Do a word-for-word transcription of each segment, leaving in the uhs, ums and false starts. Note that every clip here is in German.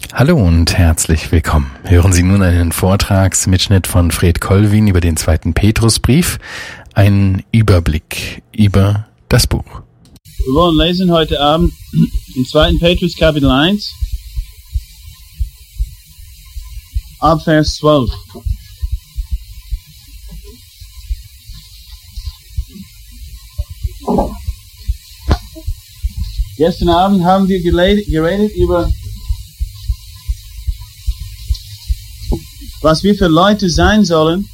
Hallo und herzlich willkommen. Hören Sie nun einen Vortragsmitschnitt von Fred Colvin über den zweiten Petrusbrief, ein Überblick über das Buch. Wir wollen lesen heute Abend im zweiten Petrus Kapitel eins, ab Vers zwölf. Gestern Abend haben wir geredet, geredet über was wir für Leute sein sollen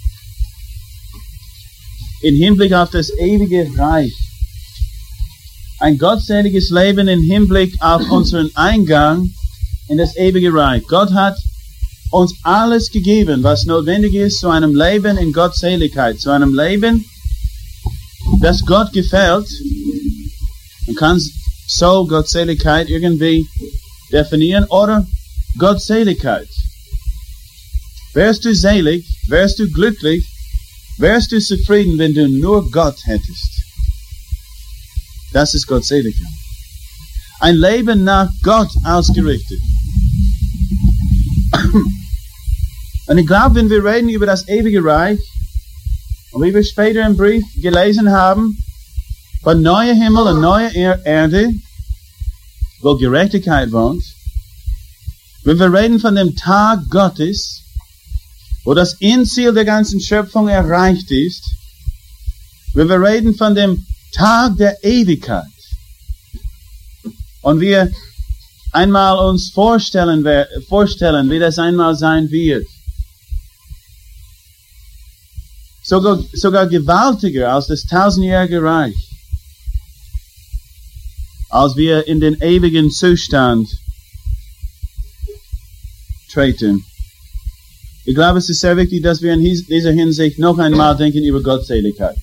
im Hinblick auf das ewige Reich. Ein gottseliges Leben im Hinblick auf unseren Eingang in das ewige Reich. Gott hat uns alles gegeben, was notwendig ist zu einem Leben in Gottseligkeit, zu einem Leben, das Gott gefällt. Man kann so Gottseligkeit irgendwie definieren oder Gottseligkeit. Wärst du selig, wärst du glücklich, wärst du zufrieden, wenn du nur Gott hättest. Das ist Gottseligkeit. Ein Leben nach Gott ausgerichtet. Und ich glaube, wenn wir reden über das ewige Reich, und wie wir später im Brief gelesen haben, von neuer Himmel und neuer Erde, wo Gerechtigkeit wohnt, wenn wir reden von dem Tag Gottes, wo das Endziel der ganzen Schöpfung erreicht ist, wenn wir reden von dem Tag der Ewigkeit und wir einmal uns vorstellen, vorstellen, wie das einmal sein wird, sogar, sogar gewaltiger als das tausendjährige Reich, als wir in den ewigen Zustand treten. Ich glaube, es ist sehr wichtig, dass wir in dieser Hinsicht noch einmal denken über Gottseligkeit.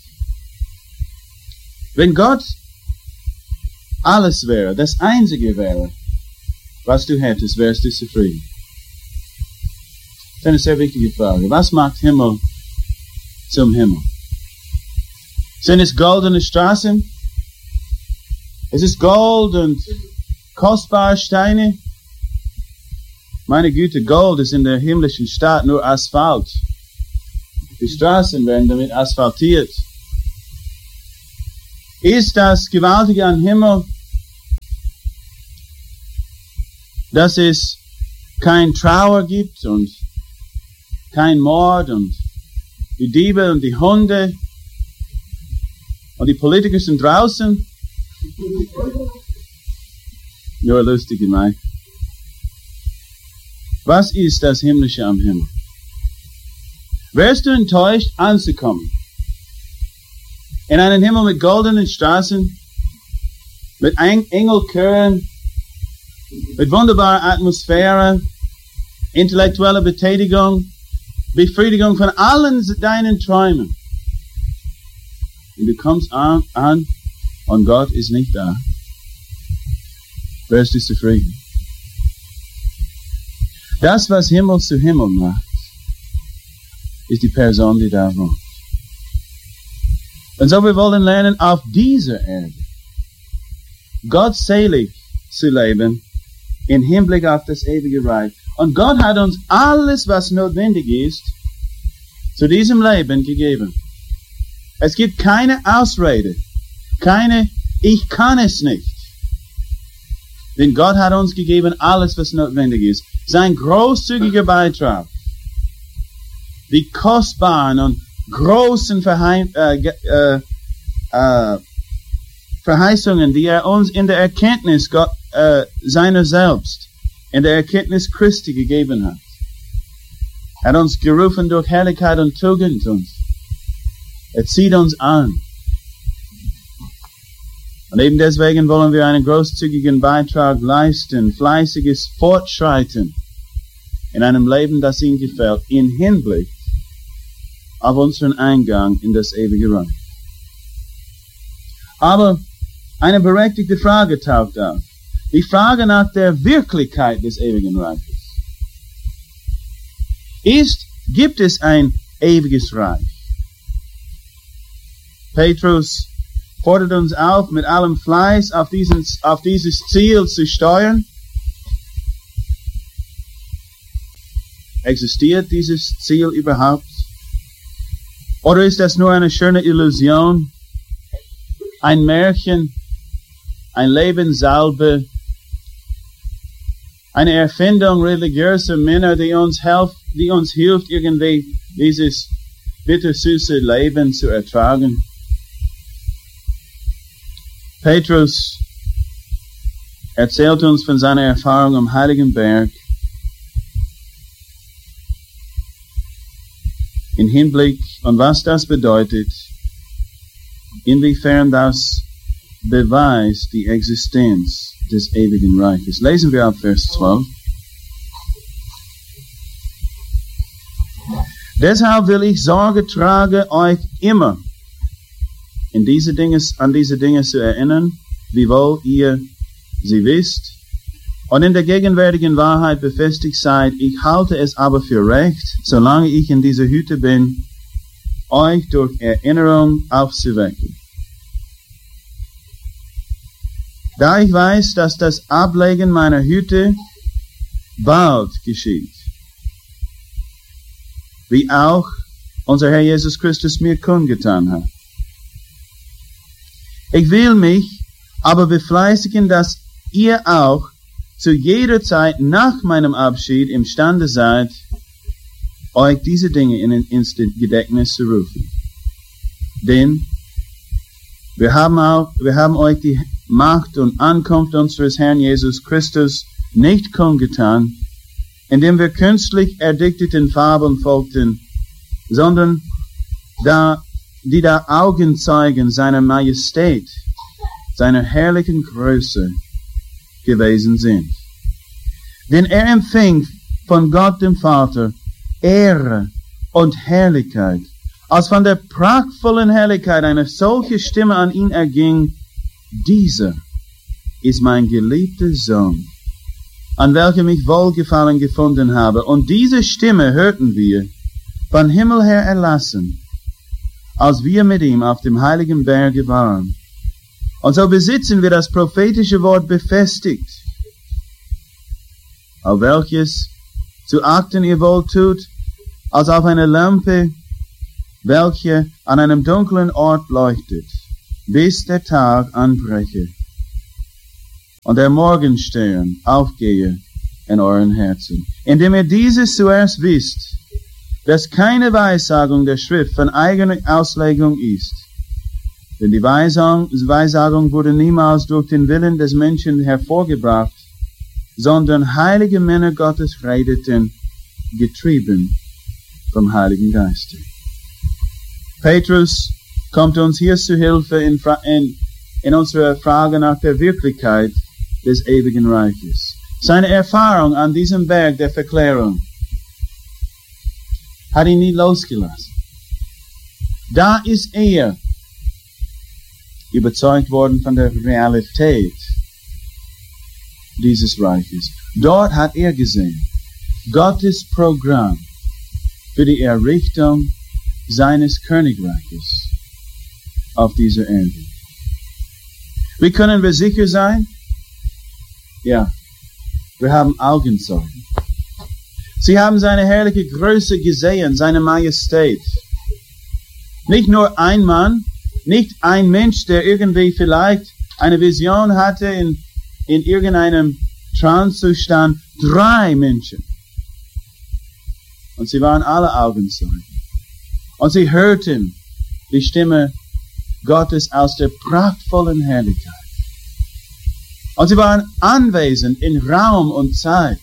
Wenn Gott alles wäre, das Einzige wäre, was du hättest, wärst du zufrieden. Das ist eine sehr wichtige Frage. Was macht Himmel zum Himmel? Sind es goldene Straßen? Ist es Gold und kostbare Steine? Meine Güte, Gold ist in der himmlischen Stadt nur Asphalt. Die Straßen werden damit asphaltiert. Ist das Gewaltige am Himmel, dass es kein Trauer gibt und kein Mord und die Diebe und die Hunde und die Politiker sind draußen? Nur lustig gemeint. Was ist das Himmlische am Himmel? Wärst du enttäuscht, anzukommen in einen Himmel mit goldenen Straßen, mit Engelchören, mit wunderbarer Atmosphäre, intellektueller Betätigung, Befriedigung von allen deinen Träumen? Und du kommst an, an und Gott ist nicht da. Wärst du zufrieden? Das, was Himmel zu Himmel macht, ist die Person, die da wohnt. Und so wir wollen lernen, auf dieser Erde gottselig zu leben im Hinblick auf das ewige Reich. Und Gott hat uns alles, was notwendig ist, zu diesem Leben gegeben. Es gibt keine Ausrede, keine "Ich kann es nicht". Denn Gott hat uns gegeben alles, was notwendig ist. Sein großzügiger Beitrag, die kostbaren und großen Verheim, äh, äh, äh, Verheißungen, die er uns in der Erkenntnis Gott, äh, seiner selbst, in der Erkenntnis Christi gegeben hat. Er hat uns gerufen durch Herrlichkeit und Tugend und er zieht uns an. Und eben deswegen wollen wir einen großzügigen Beitrag leisten, fleißiges Fortschreiten in einem Leben, das ihm gefällt, in Hinblick auf unseren Eingang in das ewige Reich. Aber eine berechtigte Frage taucht auf. Die Frage nach der Wirklichkeit des ewigen Reiches. Ist, gibt es ein ewiges Reich? Petrus fordert uns auf, mit allem Fleiß auf, diesen, auf dieses Ziel zu steuern. Existiert dieses Ziel überhaupt? Oder ist das nur eine schöne Illusion? Ein Märchen? Ein Lebenssalbe? Eine Erfindung religiöser Männer, die uns helft, die uns hilft, irgendwie dieses bittersüße Leben zu ertragen? Petrus erzählt uns von seiner Erfahrung am Heiligen Berg im Hinblick und was das bedeutet, inwiefern das beweist die Existenz des ewigen Reiches. Lesen wir ab Vers zwölf. Deshalb will ich Sorge tragen, euch immer in diese Dinge, an diese Dinge zu erinnern, wiewohl ihr sie wisst, und in der gegenwärtigen Wahrheit befestigt seid. Ich halte es aber für recht, solange ich in dieser Hütte bin, euch durch Erinnerung aufzuwecken. Da ich weiß, dass das Ablegen meiner Hütte bald geschieht, wie auch unser Herr Jesus Christus mir kundgetan hat. Ich will mich aber befleißigen, dass ihr auch zu jeder Zeit nach meinem Abschied imstande seid, euch diese Dinge in, ins Gedächtnis zu rufen. Denn wir haben, auch, wir haben euch die Macht und Ankunft unseres Herrn Jesus Christus nicht kundgetan, indem wir künstlich erdichteten Fabeln folgten, sondern da, die da Augenzeugen seiner Majestät, seiner herrlichen Größe gewesen sind. Denn er empfing von Gott dem Vater Ehre und Herrlichkeit, als von der prachtvollen Herrlichkeit eine solche Stimme an ihn erging: Dieser ist mein geliebter Sohn, an welchem ich Wohlgefallen gefunden habe. Und diese Stimme hörten wir von Himmel her erlassen, als wir mit ihm auf dem heiligen Berge waren. Und so besitzen wir das prophetische Wort befestigt, auf welches zu achten ihr wohl tut, als auf eine Lampe, welche an einem dunklen Ort leuchtet, bis der Tag anbreche und der Morgenstern aufgehe in euren Herzen. Indem ihr dieses zuerst wisst, dass keine Weissagung der Schrift von eigener Auslegung ist. Denn die Weisung, Weissagung wurde niemals durch den Willen des Menschen hervorgebracht, sondern heilige Männer Gottes redeten, getrieben vom Heiligen Geiste. Petrus kommt uns hier zu Hilfe in, in, in unserer Frage nach der Wirklichkeit des ewigen Reiches. Seine Erfahrung an diesem Berg der Verklärung hat ihn nie losgelassen. Da ist er überzeugt worden von der Realität dieses Reiches. Dort hat er gesehen Gottes Programm für die Errichtung seines Königreiches auf dieser Erde. Wie können wir sicher sein? Ja, wir haben Augenzeugen. Sie haben seine herrliche Größe gesehen, seine Majestät. Nicht nur ein Mann, nicht ein Mensch, der irgendwie vielleicht eine Vision hatte in, in irgendeinem Trancezustand. Drei Menschen. Und sie waren alle Augenzeugen. Und sie hörten die Stimme Gottes aus der prachtvollen Herrlichkeit. Und sie waren anwesend in Raum und Zeit.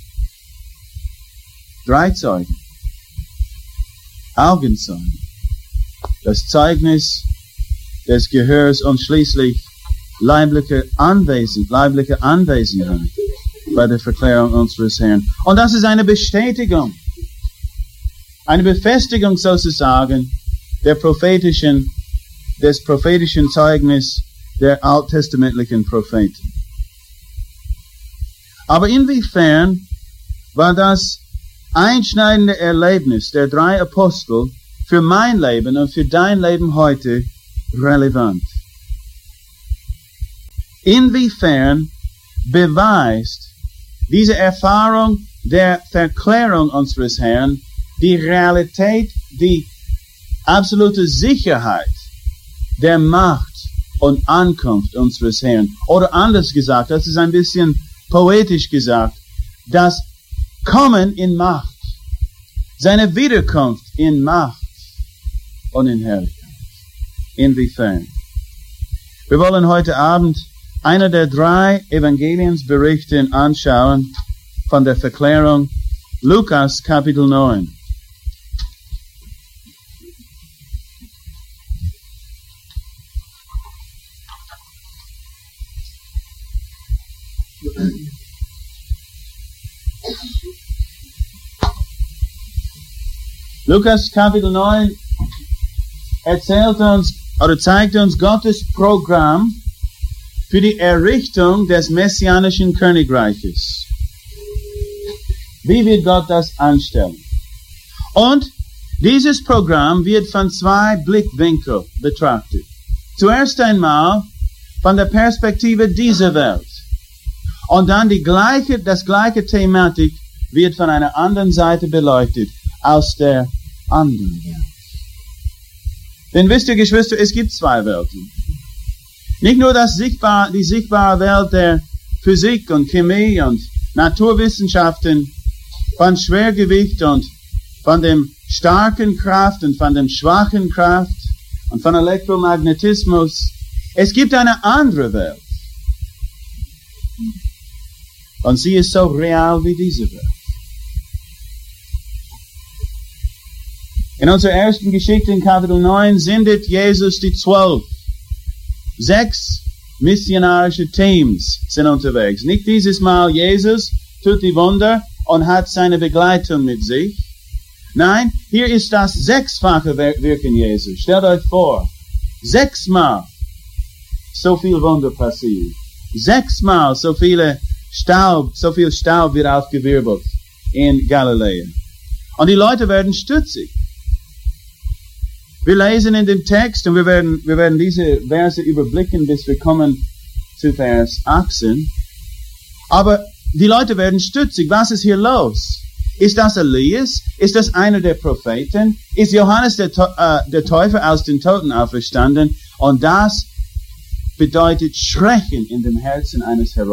Drei Zeugen. Augenzeugen. Das Zeugnis des Gehörs und schließlich leibliche Anwesenheit, leibliche Anwesenheit bei der Verklärung unseres Herrn. Und das ist eine Bestätigung, eine Befestigung sozusagen der prophetischen, des prophetischen Zeugnis der alttestamentlichen Propheten. Aber inwiefern war das einschneidende Erlebnis der drei Apostel für mein Leben und für dein Leben heute relevant? Inwiefern beweist diese Erfahrung der Verklärung unseres Herrn die Realität, die absolute Sicherheit der Macht und Ankunft unseres Herrn. Oder anders gesagt, das ist ein bisschen poetisch gesagt, das Kommen in Macht, seine Wiederkunft in Macht und in Herrlichkeit. Inwiefern? Wir wollen heute Abend einer der drei Evangeliensberichte anschauen von der Verklärung, Lukas Kapitel neun. Lukas Kapitel neun erzählt uns oder zeigt uns Gottes Programm für die Errichtung des messianischen Königreiches. Wie wird Gott das anstellen? Und dieses Programm wird von zwei Blickwinkeln betrachtet. Zuerst einmal von der Perspektive dieser Welt. Und dann die gleiche, das gleiche Thematik wird von einer anderen Seite beleuchtet, aus der anderen Welt. Denn wisst ihr, Geschwister, es gibt zwei Welten. Nicht nur das sichtbar, die sichtbare Welt der Physik und Chemie und Naturwissenschaften, von Schwergewicht und von dem starken Kraft und von dem schwachen Kraft und von Elektromagnetismus. Es gibt eine andere Welt. Und sie ist so real wie diese Welt. In unserer ersten Geschichte in Kapitel neun sendet Jesus die Zwölf. Sechs missionarische Teams sind unterwegs. Nicht dieses Mal Jesus tut die Wunder und hat seine Begleitung mit sich. Nein, hier ist das sechsfache Wirken Jesu. Stellt euch vor, sechsmal so viel Wunder passiert. Sechsmal so viele Staub, so viel Staub wird aufgewirbelt in Galiläa. Und die Leute werden stutzig. Wir lesen in dem Text, und wir werden, wir werden diese Verse überblicken, bis wir kommen zu Vers achtzehn. Aber die Leute werden stutzig. Was ist hier los? Ist das Elias? Ist das einer der Propheten? Ist Johannes der, äh, der Täufer aus den Toten auferstanden? Und das bedeutet Schrecken in dem Herzen eines Heroes.